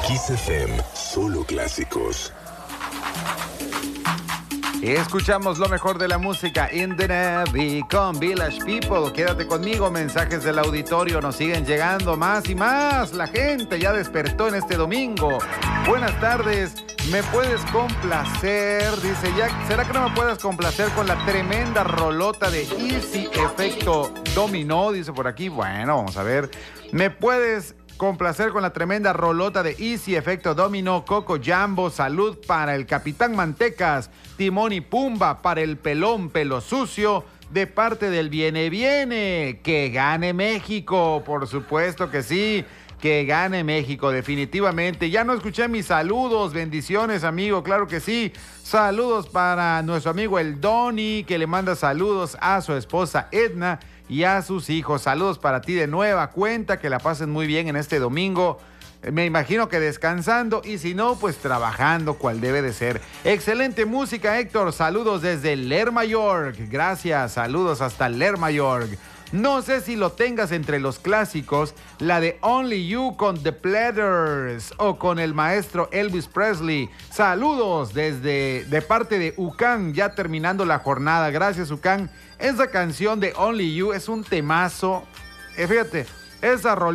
Kiss FM, solo clásicos. Escuchamos lo mejor de la música in the Navy con Village People. Quédate conmigo, mensajes del auditorio nos siguen llegando más y más. La gente ya despertó en este domingo. Buenas tardes, ¿me puedes complacer? Dice Jack, ¿será que no me puedes complacer con la tremenda rolota de Easy Efecto Dominó? Dice por aquí, bueno, vamos a ver. ¿Me puedes complacer con la tremenda rolota de Easy Efecto Dominó, Coco Jambo? Salud para el Capitán Mantecas, Timón y Pumba, para el Pelón Pelo Sucio, de parte del Viene Viene. Que gane México, por supuesto que sí, que gane México, definitivamente. Ya no escuché mis saludos, bendiciones, amigo, claro que sí. Saludos para nuestro amigo el Donny, que le manda saludos a su esposa Edna y a sus hijos. Saludos para ti de nueva cuenta, que la pasen muy bien en este domingo. Me imagino que descansando y si no, pues trabajando, cual debe de ser. Excelente música, Héctor. Saludos desde Lerma, York. Gracias, saludos hasta Lerma, York. No sé si lo tengas entre los clásicos, la de Only You con The Platters o con el maestro Elvis Presley. Saludos de parte de Ucán, ya terminando la jornada. Gracias, Ucán. Esa canción de Only You es un temazo. Fíjate, esa rolita